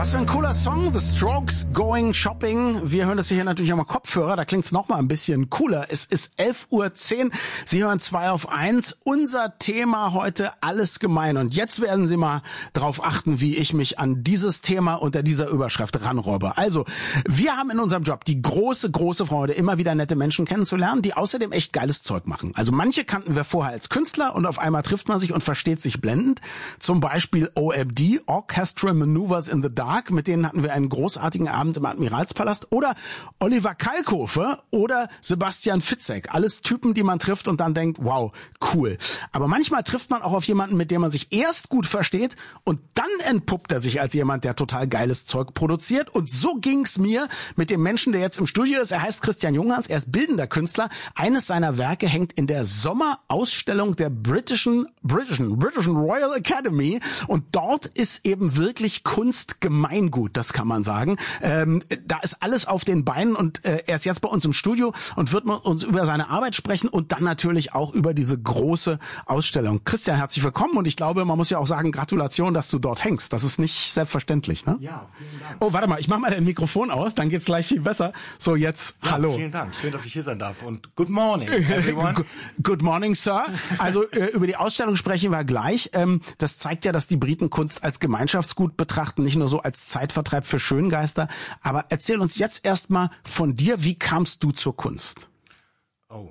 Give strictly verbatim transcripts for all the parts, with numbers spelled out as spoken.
Was für ein cooler Song, The Strokes, Going Shopping. Wir hören das hier natürlich am Kopfhörer, da klingt's noch mal ein bisschen cooler. Es ist elf Uhr zehn, Sie hören zwei auf eins. Unser Thema heute, alles gemein. Und jetzt werden Sie mal drauf achten, wie ich mich an dieses Thema unter dieser Überschrift ranrobbe. Also, wir haben in unserem Job die große, große Freude, immer wieder nette Menschen kennenzulernen, die außerdem echt geiles Zeug machen. Also manche kannten wir vorher als Künstler und auf einmal trifft man sich und versteht sich blendend. Zum Beispiel O M D, Orchestral Maneuvers in the Dark, mit denen hatten wir einen großartigen Abend im Admiralspalast. Oder Oliver Kalkofe oder Sebastian Fitzek. Alles Typen, die man trifft und dann denkt, wow, cool. Aber manchmal trifft man auch auf jemanden, mit dem man sich erst gut versteht und dann entpuppt er sich als jemand, der total geiles Zeug produziert. Und so ging's mir mit dem Menschen, der jetzt im Studio ist. Er heißt Christian Junghans, er ist bildender Künstler. Eines seiner Werke hängt in der Sommerausstellung der britischen, britischen, britischen Royal Academy. Und dort ist eben wirklich Kunst Gemeingut, das kann man sagen. Ähm, da ist alles auf den Beinen und äh, er ist jetzt bei uns im Studio und wird mit uns über seine Arbeit sprechen und dann natürlich auch über diese große Ausstellung. Christian, herzlich willkommen und ich glaube, man muss ja auch sagen, Gratulation, dass du dort hängst. Das ist nicht selbstverständlich, ne? Ja, vielen Dank. Oh, warte mal, ich mach mal dein Mikrofon aus, dann geht's gleich viel besser. So, jetzt, ja, hallo. Vielen Dank, schön, dass ich hier sein darf und good morning, everyone. Good morning, Sir. Also äh, über die Ausstellung sprechen wir gleich. Ähm, das zeigt ja, dass die Briten Kunst als Gemeinschaftsgut betrachten, nicht nur so als Zeitvertreib für Schöngeister. Aber erzähl uns jetzt erstmal von dir, wie kamst du zur Kunst? Oh,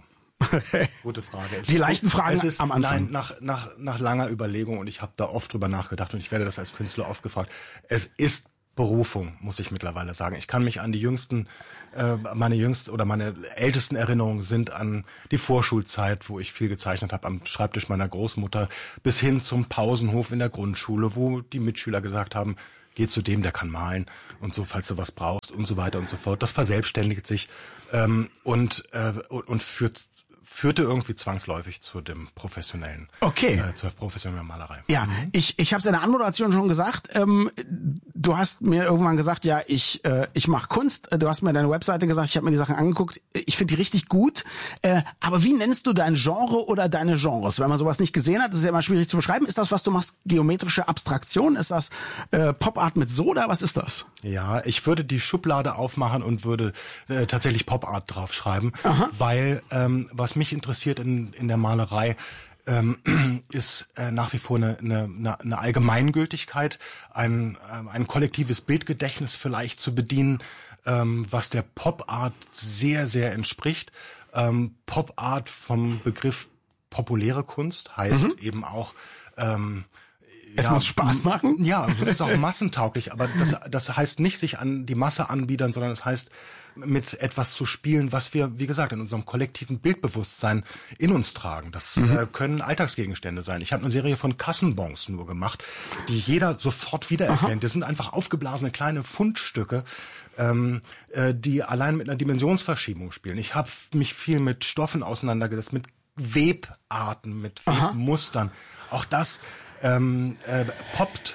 gute Frage. Es die ist, leichten Fragen es ist, am Anfang. Nein, nach, nach, nach langer Überlegung und ich habe da oft drüber nachgedacht und ich werde das als Künstler oft gefragt. Es ist Berufung, muss ich mittlerweile sagen. Ich kann mich an die jüngsten, äh, meine jüngsten oder meine ältesten Erinnerungen sind an die Vorschulzeit, wo ich viel gezeichnet habe am Schreibtisch meiner Großmutter, bis hin zum Pausenhof in der Grundschule, wo die Mitschüler gesagt haben, geh zu dem, der kann malen und so, falls du was brauchst und so weiter und so fort. Das verselbstständigt sich ähm, und äh, und führt führte irgendwie zwangsläufig zu dem professionellen, okay, äh, zur professionellen Malerei. Ja, mhm. ich ich habe es in der Anmoderation schon gesagt. Ähm, du hast mir irgendwann gesagt, ja, ich äh, ich mache Kunst. Du hast mir deine Webseite gesagt, ich habe mir die Sachen angeguckt. Ich finde die richtig gut. Äh, aber wie nennst du dein Genre oder deine Genres? Wenn man sowas nicht gesehen hat, ist es ja immer schwierig zu beschreiben. Ist das, was du machst, geometrische Abstraktion? Ist das äh, Pop-Art mit Soda? Was ist das? Ja, ich würde die Schublade aufmachen und würde äh, tatsächlich Pop-Art draufschreiben, Aha. weil ähm, was mich interessiert in, in der Malerei, ähm, ist äh, nach wie vor eine, eine, eine Allgemeingültigkeit, ein, ähm, ein kollektives Bildgedächtnis vielleicht zu bedienen, ähm, was der Pop-Art sehr, sehr entspricht. Ähm, Pop-Art vom Begriff populäre Kunst heißt mhm. eben auch ähm, Es ja, muss Spaß machen? Ja, es ist auch massentauglich, aber das, das heißt nicht sich an die Masse anbiedern, sondern es heißt mit etwas zu spielen, was wir, wie gesagt, in unserem kollektiven Bildbewusstsein in uns tragen. Das mhm. äh, können Alltagsgegenstände sein. Ich habe eine Serie von Kassenbons nur gemacht, die jeder sofort wiedererkennt. Aha. Das sind einfach aufgeblasene kleine Fundstücke, ähm, äh, die allein mit einer Dimensionsverschiebung spielen. Ich habe mich viel mit Stoffen auseinandergesetzt, mit Webarten, mit Webmustern. Auch das ähm, äh, poppt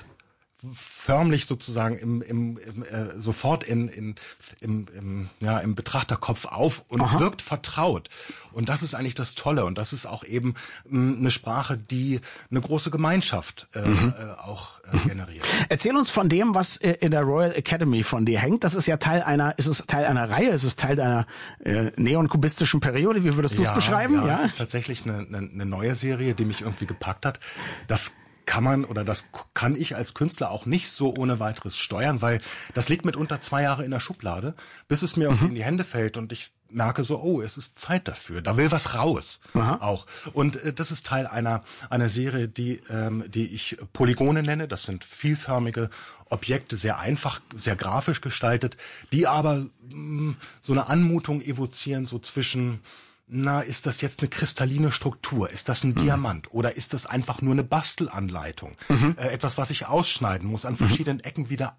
förmlich sozusagen im, im, im äh, sofort in, in im, im ja im Betrachterkopf auf und Aha. wirkt vertraut. Und das ist eigentlich das Tolle und das ist auch eben mh, eine Sprache, die eine große Gemeinschaft äh, mhm. äh, auch äh, generiert. Erzähl uns von dem, was äh, in der Royal Academy von dir hängt. Das ist ja Teil einer, ist es Teil einer Reihe, ist es Teil deiner äh, neonkubistischen Periode? Wie würdest du es ja, beschreiben? Ja, ja, es ist tatsächlich eine, eine, eine neue Serie, die mich irgendwie gepackt hat. Das kann man oder das kann ich als Künstler auch nicht so ohne weiteres steuern, weil das liegt mitunter zwei Jahre in der Schublade, bis es mir irgendwie mhm. in die Hände fällt und ich merke so, oh, es ist Zeit dafür, da will was raus. Aha. Auch. Und äh, das ist Teil einer einer Serie, die ähm, die ich Polygone nenne. Das sind vielförmige Objekte, sehr einfach, sehr grafisch gestaltet, die aber mh, so eine Anmutung evozieren, so zwischen na, ist das jetzt eine kristalline Struktur? Ist das ein mhm. Diamant? Oder ist das einfach nur eine Bastelanleitung? Mhm. Äh, etwas, was ich ausschneiden muss, an verschiedenen mhm. Ecken wieder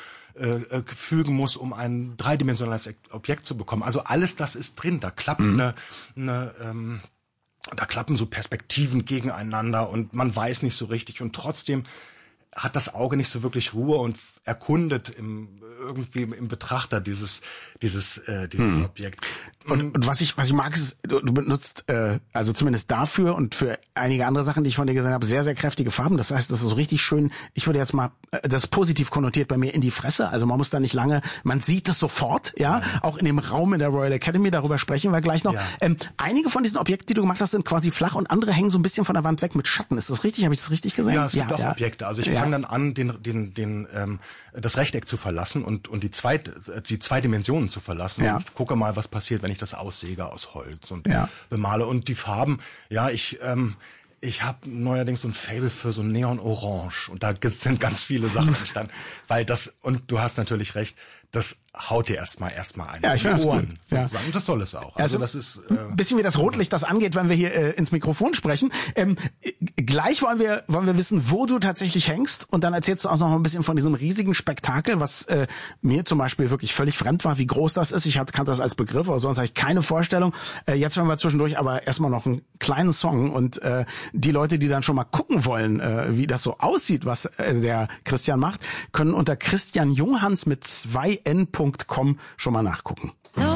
anfügen äh, muss, um ein dreidimensionales Objekt zu bekommen. Also alles das ist drin. Da klappt mhm. eine, eine ähm, da klappen so Perspektiven gegeneinander und man weiß nicht so richtig und trotzdem hat das Auge nicht so wirklich Ruhe und erkundet im, irgendwie im Betrachter, dieses dieses äh, dieses hm. Objekt. Und, und was ich was ich mag ist, du, du benutzt äh, also zumindest dafür und für einige andere Sachen, die ich von dir gesehen habe, sehr sehr kräftige Farben. Das heißt, das ist so richtig schön. Ich würde jetzt mal äh, das ist positiv konnotiert bei mir in die Fresse. Also man muss da nicht lange, man sieht es sofort, ja, ja. Auch in dem Raum in der Royal Academy. Darüber sprechen wir gleich noch. Ja. Ähm, einige von diesen Objekten, die du gemacht hast, sind quasi flach und andere hängen so ein bisschen von der Wand weg mit Schatten. Ist das richtig? Habe ich das richtig gesagt? Ja, es gibt ja, auch ja. Objekte. Also ich ja. fange dann an, den den den ähm, das Rechteck zu verlassen und und die zwei die zwei Dimensionen zu verlassen. Ja. Und gucke mal, was passiert, wenn ich das aussäge aus Holz und ja. bemale. Und die Farben, ja, ich ähm, ich habe neuerdings so ein Faible für so Neon-Orange und da sind ganz viele Sachen entstanden, weil das, und du hast natürlich recht, das haut dir erstmal erstmal ein. Ja, ich finde das gut. Ja. Und das soll es auch. Also, also das ist äh, ein bisschen wie das Rotlicht das angeht, wenn wir hier äh, ins Mikrofon sprechen. Ähm, gleich wollen wir wollen wir wissen, wo du tatsächlich hängst, und dann erzählst du auch noch ein bisschen von diesem riesigen Spektakel, was äh, mir zum Beispiel wirklich völlig fremd war, wie groß das ist. Ich hatte, kannte das als Begriff, aber sonst habe ich keine Vorstellung. Äh, jetzt hören wir zwischendurch aber erstmal noch einen kleinen Song, und äh, die Leute, die dann schon mal gucken wollen, äh, wie das so aussieht, was äh, der Christian macht, können unter Christian Junghans mit zwei n punkt com schon mal nachgucken.